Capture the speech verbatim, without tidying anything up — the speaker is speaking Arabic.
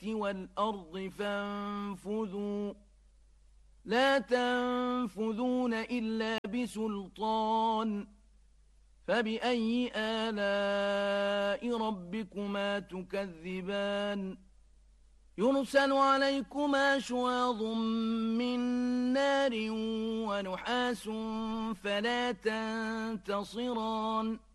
والأرض فانفذوا لا تنفذون إلا بسلطان فبأي آلاء ربكما تكذبان يرسل عليكما شواظ من نار ونحاس فلا تنتصران